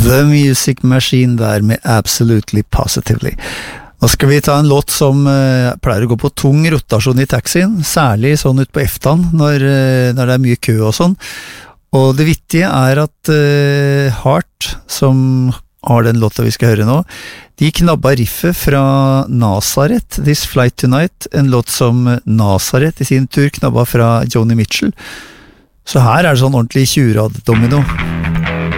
The Music Machine der med Absolutely Positively. Nå skal vi ta en låt som pleier å gå på tung rotasjon i taxien, særlig sånn ut på eftan når det mye kø og sånn. Og det vittige at Heart, som har den låta vi skal høre nå, de knabba riffet fra Nazareth, This Flight Tonight, en låt som Nazareth i sin tur knabba fra Joni Mitchell. Så her det sånn ordentlig 20-rad domino.